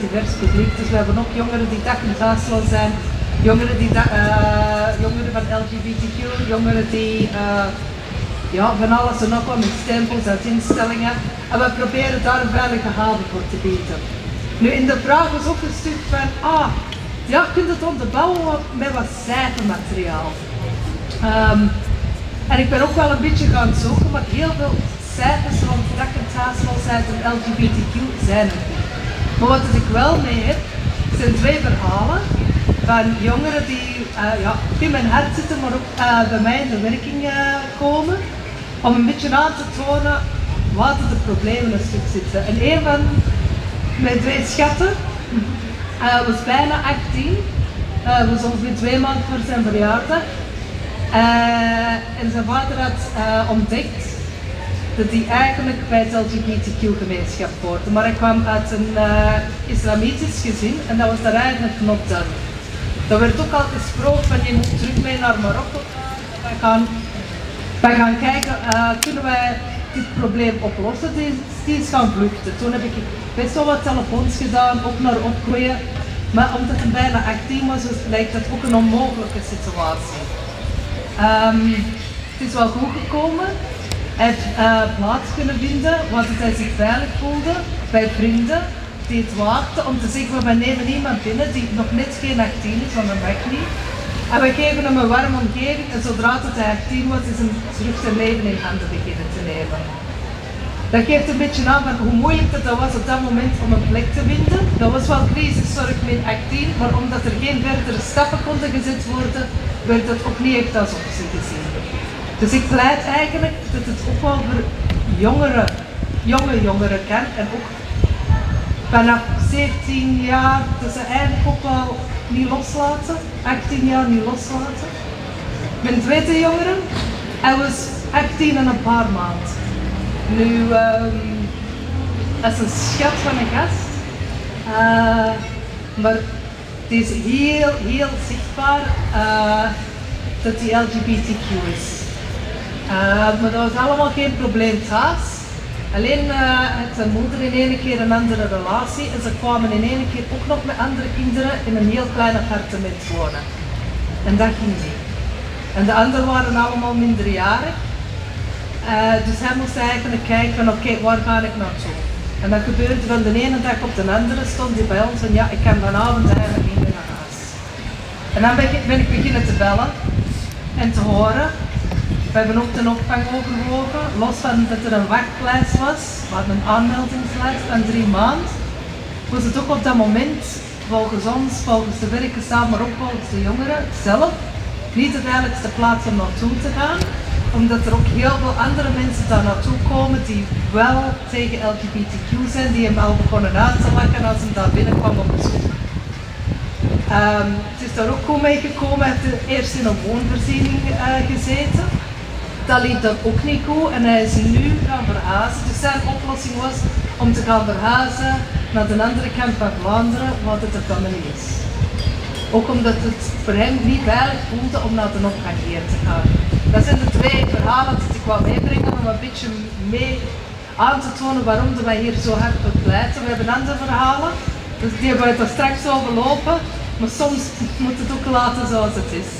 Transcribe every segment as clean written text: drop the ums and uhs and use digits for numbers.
divers publiek. Dus we hebben ook jongeren die dak- en thuisloos zijn, jongeren van LGBTQ, jongeren die van alles en nog wat met stempels uit instellingen. En we proberen daar een veilige haven voor te bieden. Nu in de vraag was ook een stuk van, kun je het onderbouwen met wat cijfermateriaal? En ik ben ook wel een beetje gaan zoeken, maar heel veel cijfers rond dak- en thuisloosheid en LGBTQ zijn er niet. Maar wat ik wel mee heb, zijn 2 verhalen van jongeren die in mijn hart zitten, maar ook bij mij in de werking komen, om een beetje aan te tonen wat de problemen een stuk zitten. En een van mijn 2 schatten was bijna 18, was ongeveer 2 maanden voor zijn verjaardag. En zijn vader had ontdekt dat hij eigenlijk bij het LGBTQ-gemeenschap hoorde. Maar hij kwam uit een islamitisch gezin en dat was daar eigenlijk not done. Er werd ook al gesproken van je moet terug mee naar Marokko gaan. Wij gaan kijken, kunnen wij dit probleem oplossen? Die is gaan vluchten. Toen heb ik best wel wat telefoons gedaan, ook naar opgroeien. Maar omdat hij bijna 18 was, lijkt dat ook een onmogelijke situatie. Het is wel goed gekomen. Hij heeft plaats kunnen vinden, want hij zich veilig voelde bij vrienden die het waagden om te zeggen, we nemen iemand binnen die nog net geen 18 is, want dat mag niet. En we geven hem een warme omgeving en zodra hij 18 was, is hij terug zijn leven in handen beginnen te nemen. Dat geeft een beetje aan van hoe moeilijk dat was op dat moment om een plek te vinden. Dat was wel crisiszorg min 18, maar omdat er geen verdere stappen konden gezet worden, werd dat ook niet echt als optie gezien. Dus ik pleit eigenlijk dat het ook wel voor jonge jongeren kan en ook vanaf 17 jaar, dat ze eigenlijk ook wel niet loslaten, 18 jaar niet loslaten. Mijn tweede jongere, hij was 18 en een paar maanden. Nu, dat is een schat van een gast, maar het is heel zichtbaar dat hij LGBTQ is. Maar dat was allemaal geen probleem thuis. Alleen had zijn moeder in één keer een andere relatie en ze kwamen in één keer ook nog met andere kinderen in een heel klein appartement wonen. En dat ging niet. En de anderen waren allemaal minderjarig. Dus hij moest eigenlijk kijken van oké, waar ga ik naartoe? En dat gebeurde van de ene dag op de andere, stond hij bij ons en ja, ik kan vanavond eigenlijk niet meer naar huis. En dan ben ik beginnen te bellen en te horen. We hebben ook de opvang overwogen, los van dat er een wachtlijst was, we hadden een aanmeldingslijst van 3 maanden, was het ook op dat moment, volgens ons, volgens de werken samen, maar ook volgens de jongeren zelf, niet de veiligste plaats om naartoe te gaan, omdat er ook heel veel andere mensen daar naartoe komen die wel tegen LGBTQ zijn, die hem al begonnen uit te lachen als hij daar binnenkwam op bezoek. Het is daar ook goed mee gekomen, hij heeft eerst in een woonvoorziening gezeten. Dat liep dan ook niet goed en hij is nu gaan verhuizen. Dus zijn oplossing was om te gaan verhuizen naar de andere kant van Vlaanderen, wat het er dan niet is. Ook omdat het voor hem niet veilig voelde om naar de opvang hier te gaan. Dat zijn de 2 verhalen die ik wou meebrengen om een beetje mee aan te tonen waarom wij hier zo hard voor pleiten. We hebben andere verhalen, dus die hebben we er straks overlopen, maar soms moet het ook laten zoals het is.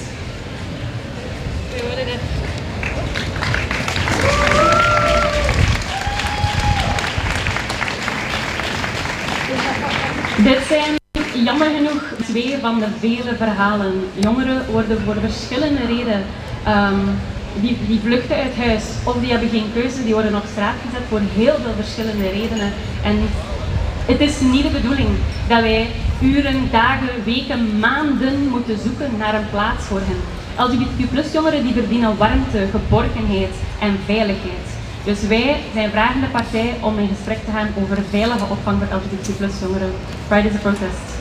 Dit zijn jammer genoeg 2 van de vele verhalen. Jongeren worden voor verschillende redenen die vluchten uit huis of die hebben geen keuze, die worden op straat gezet voor heel veel verschillende redenen. En het is niet de bedoeling dat wij uren, dagen, weken, maanden moeten zoeken naar een plaats voor hen. LGBTQ+ jongeren die verdienen warmte, geborgenheid en veiligheid. Dus wij zijn vragende partij om in gesprek te gaan over veilige opvang voor LGBTQ+ jongeren. Pride is a protest.